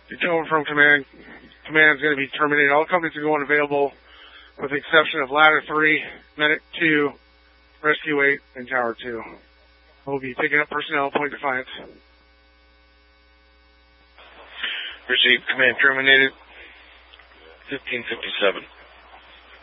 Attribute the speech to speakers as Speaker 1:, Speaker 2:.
Speaker 1: Over from command. Command is going to be terminated. All companies are going available with the exception of Ladder 3, Medic 2, Rescue 8, and Tower 2. We'll be picking up personnel at Point Defiance.
Speaker 2: Received. Command terminated. 1557.